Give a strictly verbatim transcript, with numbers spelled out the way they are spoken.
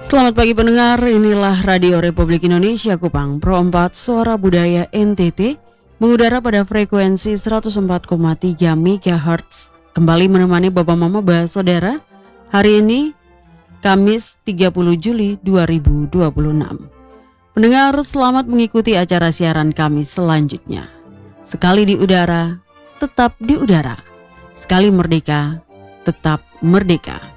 Selamat pagi pendengar, inilah Radio Republik Indonesia Kupang Pro empat Suara Budaya N T T mengudara pada frekuensi seratus empat koma tiga megahertz. Kembali menemani Bapak Mama Bah Saudara. Hari ini Kamis tiga puluh Juli dua ribu dua puluh enam. Pendengar, selamat mengikuti acara siaran kami selanjutnya. Sekali di udara, tetap di udara. Sekali merdeka, tetap merdeka.